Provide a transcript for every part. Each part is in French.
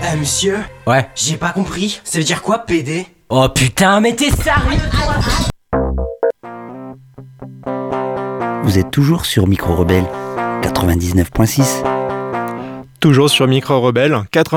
Monsieur, Ouais. j'ai pas compris. Ça veut dire quoi, PD? Oh putain, mais t'es sérieux toi? Vous êtes toujours sur Micro Rebelle 99.6. Toujours sur Micro Rebelle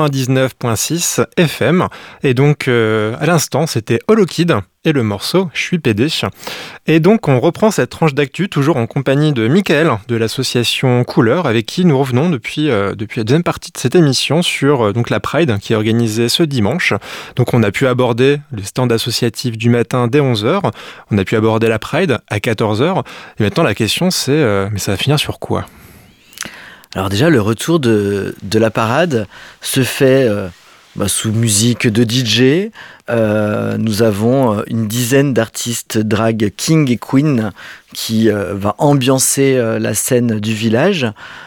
99.6 FM. Et donc, à l'instant, c'était Holokid et le morceau « Je suis PD ». Et donc, on reprend cette tranche d'actu, toujours en compagnie de Michael, de l'association Couleur, avec qui nous revenons depuis la deuxième partie de cette émission sur donc la Pride, qui est organisée ce dimanche. Donc, on a pu aborder le stand associatif du matin dès 11h. On a pu aborder la Pride à 14h. Et maintenant, la question, c'est mais ça va finir sur quoi ? Alors déjà, le retour de la parade se fait sous musique de DJ. Nous avons une dizaine d'artistes drag king et queen qui va ambiancer la scène du village,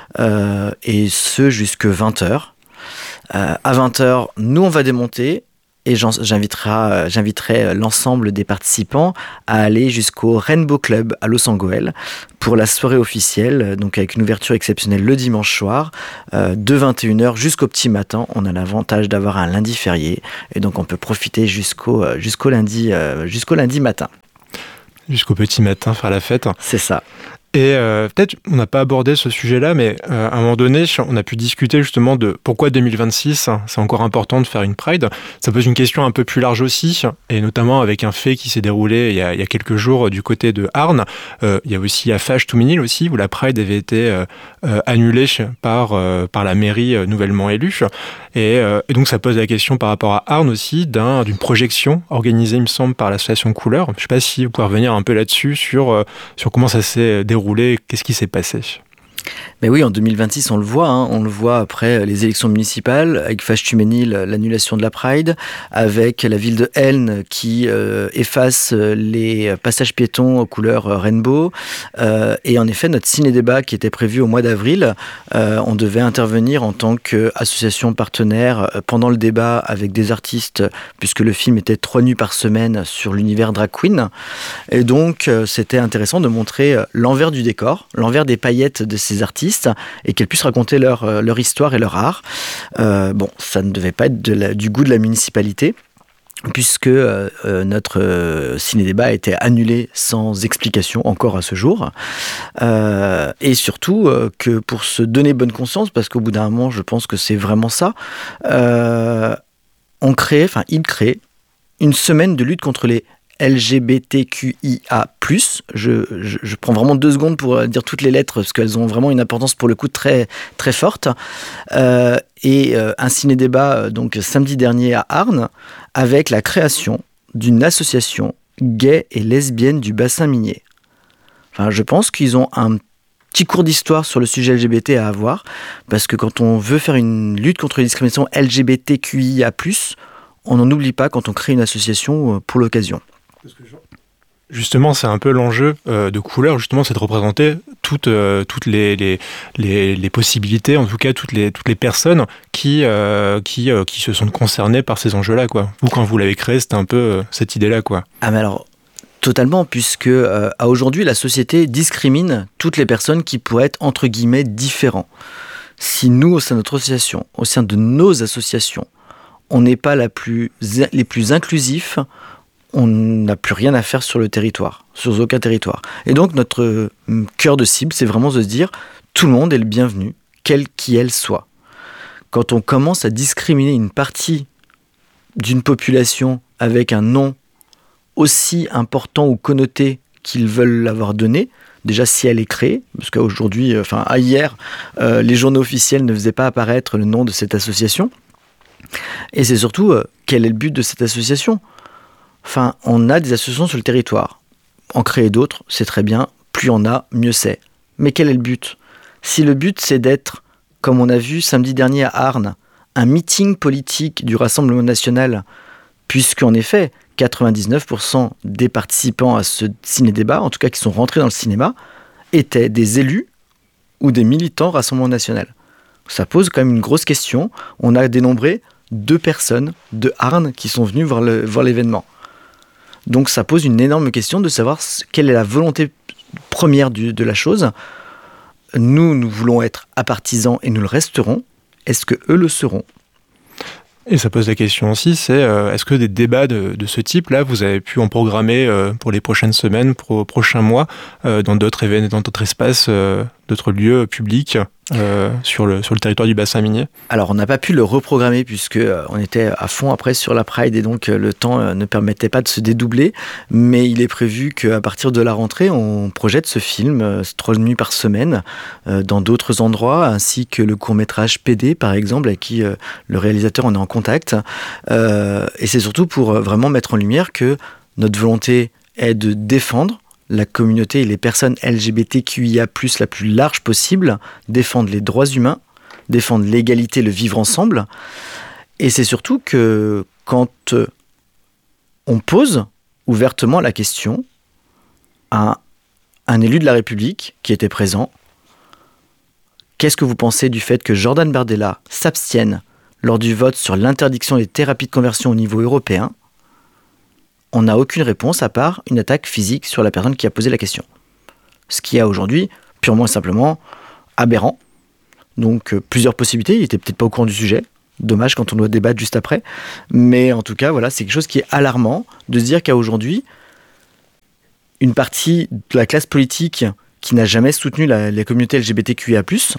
et ce jusque 20h. À 20h, nous on va démonter. Et j'inviterai l'ensemble des participants à aller jusqu'au Rainbow Club à Los Angeles pour la soirée officielle, donc avec une ouverture exceptionnelle le dimanche soir, de 21h jusqu'au petit matin. On a l'avantage d'avoir un lundi férié, et donc on peut profiter jusqu'au lundi matin. Jusqu'au petit matin, faire la fête. C'est ça. Et peut-être, on n'a pas abordé ce sujet-là, mais à un moment donné, on a pu discuter justement de pourquoi 2026, c'est encore important de faire une Pride. Ça pose une question un peu plus large aussi, et notamment avec un fait qui s'est déroulé il y a quelques jours du côté de Arnes. Il y a aussi à Fâche-Touménil aussi, où la Pride avait été annulée par la mairie nouvellement élue. Et donc ça pose la question par rapport à Arnes aussi, d'une projection organisée, il me semble, par l'association Couleur. Je ne sais pas si vous pouvez revenir un peu là-dessus, sur comment ça s'est déroulé. Qu'est-ce qui s'est passé ? Mais oui, en 2026, on le voit après les élections municipales, avec Fâche-Touménil, l'annulation de la Pride, avec la ville de Elne qui efface les passages piétons aux couleurs rainbow. Et en effet, notre ciné-débat qui était prévu au mois d'avril, on devait intervenir en tant qu'association partenaire pendant le débat avec des artistes, puisque le film était 3 nuits par semaine sur l'univers drag queen. Et donc, c'était intéressant de montrer l'envers du décor, l'envers des paillettes de ces artistes, et qu'elles puissent raconter leur histoire et leur art. Ça ne devait pas être du goût de la municipalité, puisque notre ciné-débat a été annulé sans explication encore à ce jour. Et surtout que pour se donner bonne conscience, parce qu'au bout d'un moment, je pense que c'est vraiment ça, il crée une semaine de lutte contre les LGBTQIA+. Je prends vraiment 2 secondes pour dire toutes les lettres, parce qu'elles ont vraiment une importance pour le coup très, très forte. Et un ciné-débat donc samedi dernier à Arnes, avec la création d'une association gay et lesbienne du bassin minier. Enfin, je pense qu'ils ont un petit cours d'histoire sur le sujet LGBT à avoir, parce que quand on veut faire une lutte contre les discriminations LGBTQIA+, on n'en oublie pas quand on crée une association pour l'occasion. Justement, c'est un peu l'enjeu de Couleur, justement, c'est de représenter toutes les possibilités, en tout cas toutes les personnes qui se sont concernées par ces enjeux-là, quoi. Vous, quand vous l'avez créé, c'était un peu cette idée-là, quoi. Ah mais alors, totalement, puisque à aujourd'hui, la société discrimine toutes les personnes qui pourraient être, entre guillemets, différents. Si nous, au sein de notre association, au sein de nos associations, on n'est pas les plus inclusifs, on n'a plus rien à faire sur le territoire, sur aucun territoire. Et donc notre cœur de cible, c'est vraiment de se dire, tout le monde est le bienvenu, quelle qu'elle soit. Quand on commence à discriminer une partie d'une population avec un nom aussi important ou connoté qu'ils veulent l'avoir donné, déjà si elle est créée, parce qu'aujourd'hui, hier, les journaux officiels ne faisaient pas apparaître le nom de cette association. Et c'est surtout, quel est le but de cette association ? Enfin, on a des associations sur le territoire. En créer d'autres, c'est très bien. Plus on a, mieux c'est. Mais quel est le but ? Si le but, c'est d'être, comme on a vu samedi dernier à Arnes, un meeting politique du Rassemblement national, puisqu'en effet, 99% des participants à ce ciné-débat, en tout cas qui sont rentrés dans le cinéma, étaient des élus ou des militants Rassemblement national. Ça pose quand même une grosse question. On a dénombré 2 personnes de Arnes qui sont venues voir l'événement. Donc ça pose une énorme question de savoir quelle est la volonté première de la chose. Nous voulons être apartisans et nous le resterons. Est-ce que eux le seront ? Et ça pose la question aussi, c'est est-ce que des débats de ce type-là, vous avez pu en programmer pour les prochaines semaines, pour les prochains mois, dans d'autres événements, dans d'autres espaces, d'autres lieux publics sur le territoire du bassin minier? Alors, on n'a pas pu le reprogrammer puisque on était à fond après sur la Pride et donc le temps ne permettait pas de se dédoubler. Mais il est prévu qu'à partir de la rentrée, on projette ce film 3 nuits par semaine dans d'autres endroits, ainsi que le court-métrage PD, par exemple, avec qui le réalisateur en est en contact. Et c'est surtout pour vraiment mettre en lumière que notre volonté est de défendre la communauté et les personnes LGBTQIA+, la plus large possible, défendre les droits humains, défendre l'égalité, le vivre ensemble. Et c'est surtout que quand on pose ouvertement la question à un élu de la République qui était présent, qu'est-ce que vous pensez du fait que Jordan Bardella s'abstienne lors du vote sur l'interdiction des thérapies de conversion au niveau européen? On n'a aucune réponse à part une attaque physique sur la personne qui a posé la question. Ce qui est aujourd'hui purement et simplement aberrant. Donc plusieurs possibilités, il n'était peut-être pas au courant du sujet. Dommage quand on doit débattre juste après. Mais en tout cas, voilà, c'est quelque chose qui est alarmant de se dire qu'à aujourd'hui, une partie de la classe politique qui n'a jamais soutenu la communauté LGBTQIA+,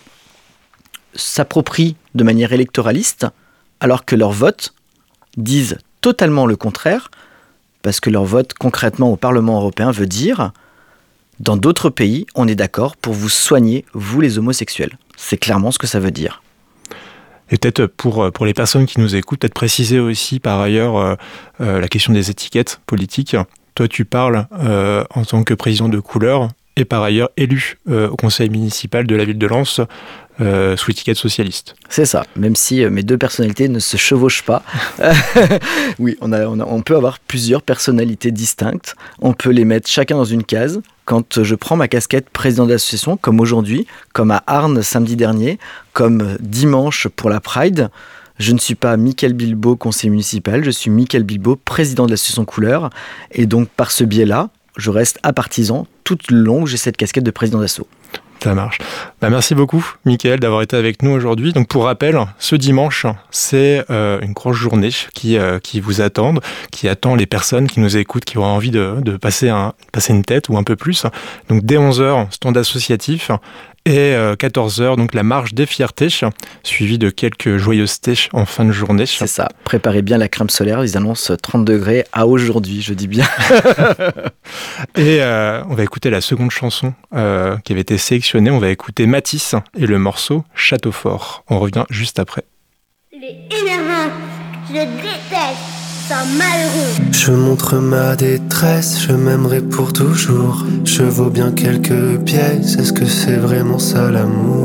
s'approprie de manière électoraliste, alors que leurs votes disent totalement le contraire, parce que leur vote concrètement au Parlement européen veut dire dans d'autres pays, on est d'accord pour vous soigner, vous les homosexuels. C'est clairement ce que ça veut dire. Et peut-être pour les personnes qui nous écoutent, peut-être préciser aussi par ailleurs la question des étiquettes politiques. Toi, tu parles en tant que président de Couleur et par ailleurs élu au conseil municipal de la ville de Lens sous l'étiquette socialiste. C'est ça, même si mes deux personnalités ne se chevauchent pas. Oui, on peut avoir plusieurs personnalités distinctes, on peut les mettre chacun dans une case. Quand je prends ma casquette président d'association, comme aujourd'hui, comme à Arnes samedi dernier, comme dimanche pour la Pride, je ne suis pas Mickaël Bilbao, conseiller municipal, je suis Mickaël Bilbao, président de l'association Couleur, et donc par ce biais-là, je reste apartisan tout le long où j'ai cette casquette de président d'asso. Ça marche. Merci beaucoup, Mickaël, d'avoir été avec nous aujourd'hui. Donc, pour rappel, ce dimanche, c'est une grosse journée qui vous attend, qui attend les personnes qui nous écoutent, qui auront envie de passer une tête ou un peu plus. Donc, dès 11h, stand associatif. Et 14h, donc la marche des fiertés, suivie de quelques joyeusetés en fin de journée. C'est ça, préparez bien la crème solaire, ils annoncent 30 degrés à aujourd'hui, je dis bien. Et on va écouter la seconde chanson qui avait été sélectionnée, on va écouter Matisse et le morceau Château Fort. On revient juste après. Il est énervant, je déteste, c'est un malheureux. Je montre ma détresse, je m'aimerai pour toujours. Je vaux bien quelques pièces, est-ce que c'est vraiment ça l'amour ?